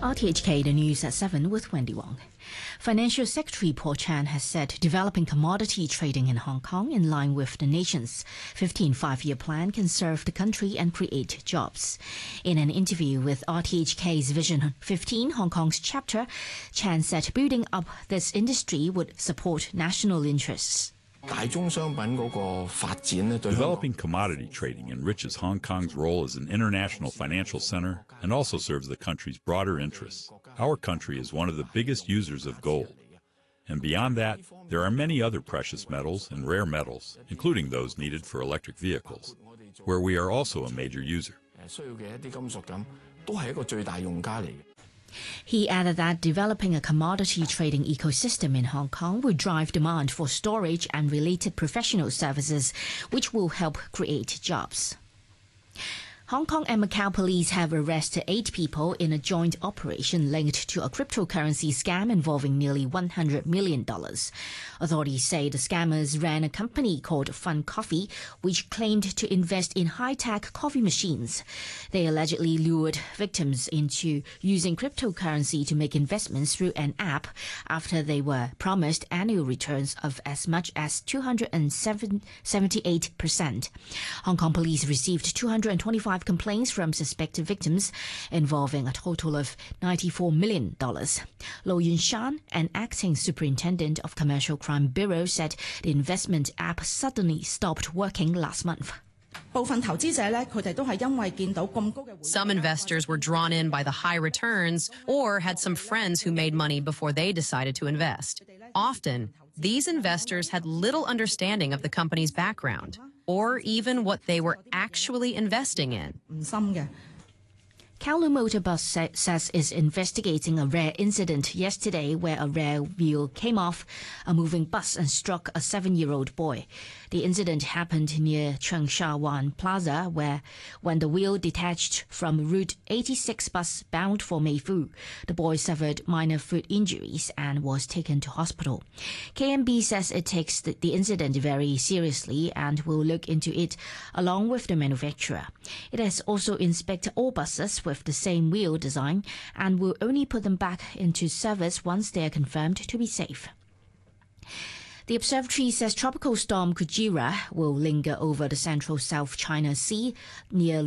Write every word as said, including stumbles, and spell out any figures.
R T H K, the news at seven with Wendy Wong. Financial Secretary Paul Chan has said developing commodity trading in Hong Kong in line with the nation's fifteen five-year plan can serve the country and create jobs. In an interview with R T H K's Vision fifteen, Hong Kong's chapter, Chan said building up this industry would support national interests. Developing commodity trading enriches Hong Kong's role as an international financial center and also serves the country's broader interests. Our country is one of the biggest users of gold. And beyond that, there are many other precious metals and rare metals, including those needed for electric vehicles, where we are also a major user. He added that developing a commodity trading ecosystem in Hong Kong will drive demand for storage and related professional services, which will help create jobs. Hong Kong and Macau police have arrested eight people in a joint operation linked to a cryptocurrency scam involving nearly one hundred million dollars. Authorities say the scammers ran a company called Fun Coffee, which claimed to invest in high-tech coffee machines. They allegedly lured victims into using cryptocurrency to make investments through an app after they were promised annual returns of as much as two hundred seventy-eight percent. Hong Kong police received two hundred twenty-five complaints from suspected victims involving a total of ninety-four million dollars. Lo Yunshan, an acting superintendent of Commercial Crime Bureau, said the investment app suddenly stopped working last month. Some investors were drawn in by the high returns or had some friends who made money before they decided to invest. Often, these investors had little understanding of the company's background or even what they were actually investing in. Kowloon Motor Bus sa- says is investigating a rare incident yesterday where a rear wheel came off a moving bus and struck a seven-year-old boy. The incident happened near Cheung Sha Wan Plaza, where when the wheel detached from Route eighty-six bus bound for Meifu, the boy suffered minor foot injuries and was taken to hospital. K M B says it takes the, the incident very seriously and will look into it along with the manufacturer. It has also inspected all buses with the same wheel design and will only put them back into service once they are confirmed to be safe. The observatory says Tropical Storm Kujira will linger over the central South China Sea near